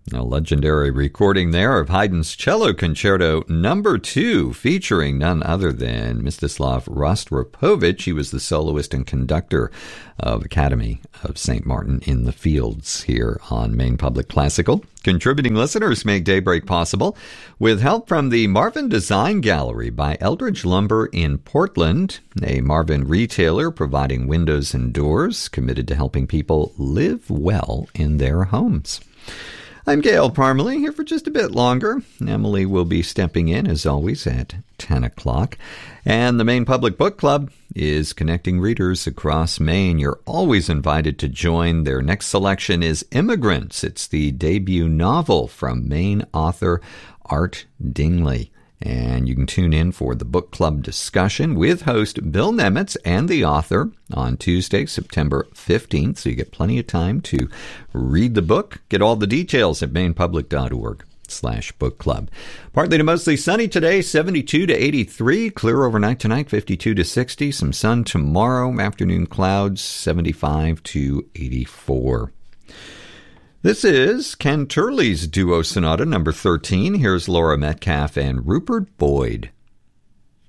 A legendary recording there of Haydn's Cello Concerto No. 2, featuring none other than Mstislav Rostropovich. He was the soloist and conductor of Academy of St. Martin in the Fields here on Maine Public Classical. Contributing listeners make Daybreak possible with help from the Marvin Design Gallery by Eldridge Lumber in Portland, a Marvin retailer providing windows and doors, committed to helping people live well in their homes. I'm Gail Parmalee, here for just a bit longer. Emily will be stepping in, as always, at 10 o'clock. And the Maine Public Book Club is connecting readers across Maine. You're always invited to join. Their next selection is Immigrants. It's the debut novel from Maine author Art Dingley. And you can tune in for the book club discussion with host Bill Nemitz and the author on Tuesday, September 15th. So you get plenty of time to read the book. Get all the details at mainepublic.org/book club. Partly to mostly sunny today, 72 to 83. Clear overnight tonight, 52 to 60. Some sun tomorrow. Afternoon clouds, 75 to 84. This is Ken Turley's Duo Sonata No. 13. Here's Laura Metcalf and Rupert Boyd.